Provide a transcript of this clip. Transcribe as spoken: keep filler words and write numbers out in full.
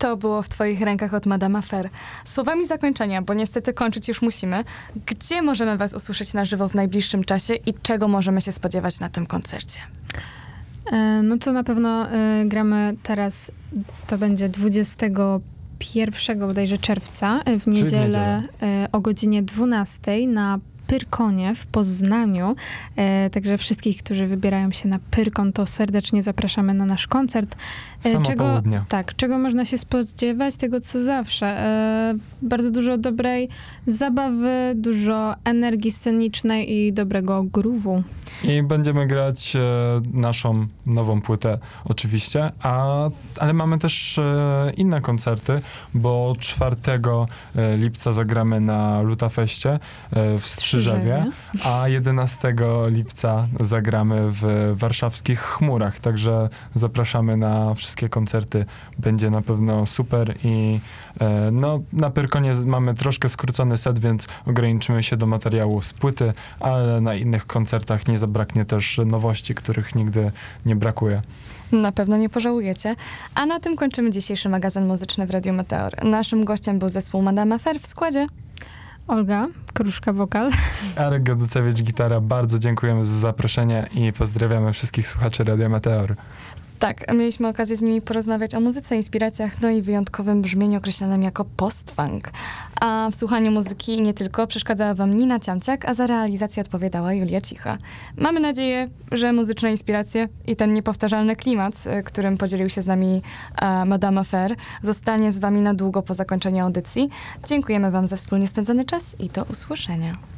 To było w twoich rękach od Madame Affair. Słowami zakończenia, bo niestety kończyć już musimy. Gdzie możemy was usłyszeć na żywo w najbliższym czasie i czego możemy się spodziewać na tym koncercie? E, no to na pewno e, gramy teraz, to będzie dwudziestego pierwszego bodajże czerwca, e, w niedzielę e, o godzinie dwunastej na Pyrkonie w Poznaniu. E, także wszystkich, którzy wybierają się na Pyrkon, to serdecznie zapraszamy na nasz koncert. W samo czego, południe. tak, czego można się spodziewać? Tego, co zawsze. E, bardzo dużo dobrej zabawy, dużo energii scenicznej i dobrego groove'u. I będziemy grać e, naszą nową płytę oczywiście, a, ale mamy też e, inne koncerty, bo czwartego lipca zagramy na Lutafeście e, w Strzyżewie, a jedenastego lipca zagramy w warszawskich Chmurach, także zapraszamy na wszystkie koncerty. Będzie na pewno super i e, no, na Pyrkonie mamy troszkę skrócony set, więc ograniczymy się do materiału z płyty, ale na innych koncertach nie zabraknie też nowości, których nigdy nie brakuje. Na pewno nie pożałujecie. A na tym kończymy dzisiejszy magazyn muzyczny w Radiu Meteor. Naszym gościem był zespół Madame Affair w składzie Olga Kruszka, wokal. Arek Gaducewicz, gitara. Bardzo dziękujemy za zaproszenie i pozdrawiamy wszystkich słuchaczy Radia Meteor. Tak, mieliśmy okazję z nimi porozmawiać o muzyce, inspiracjach, no i wyjątkowym brzmieniu określanym jako post-funk. A w słuchaniu muzyki i nie tylko przeszkadzała wam Nina Ciamciak, a za realizację odpowiadała Julia Cicha. Mamy nadzieję, że muzyczne inspiracje i ten niepowtarzalny klimat, którym podzielił się z nami uh, Madame Affair, zostanie z wami na długo po zakończeniu audycji. Dziękujemy wam za wspólnie spędzony czas i do usłyszenia.